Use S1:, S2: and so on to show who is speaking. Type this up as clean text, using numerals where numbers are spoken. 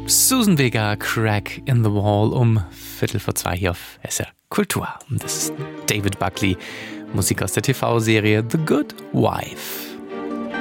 S1: Susan Vega, Crack in the Wall, um 1:15 hier auf SR Kultur. Und das ist David Buckley, Musik aus der TV-Serie The Good Wife.